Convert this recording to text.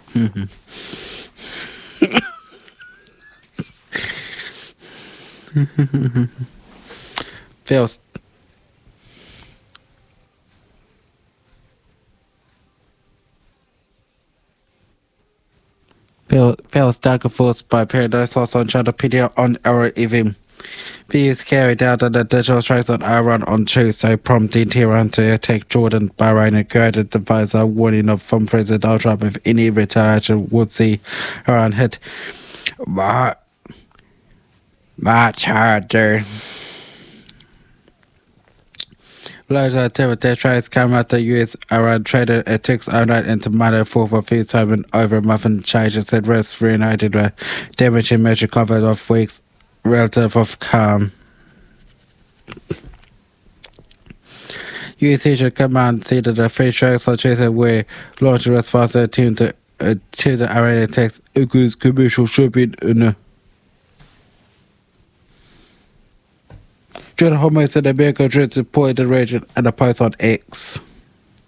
Feels Feels darker forced by Paradise Lost on Channelpedia on our EVM. These carried out at the digital strikes on Iran on Tuesday, prompting Tehran to attack Jordan, Bahrain, and Kuwait. The visor warning of from President Donald Trump if any retaliation would see Iran hit much harder. Larger activity tries come out the US Iran traded attacks overnight into Monday for a few time and over muffin changes at risk reunited with damaging major conflict of weeks relative of calm. US Asia Command said that the free strikes on Tuesday were launched in response to the Iranian attacks against commercial shipping in John Homer said America tried to point the region and a post on X.